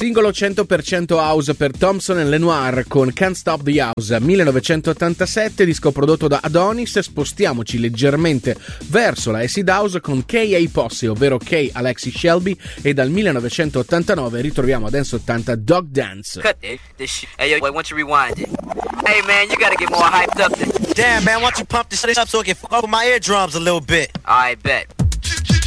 Singolo 100% house per Thompson e Lenoir con Can't Stop the House, 1987, disco prodotto da Adonis. Spostiamoci leggermente verso la acid house con K.A. Posse, ovvero K. Alexis Shelby, e dal 1989 ritroviamo a Dance 80 Dog Dance. Cut this shit. Hey, yo, why don't you rewind it? Hey, man, you gotta get more hyped up. Damn, man, why don't you pump this shit up so it can fuck over my eardrums a little bit? I bet.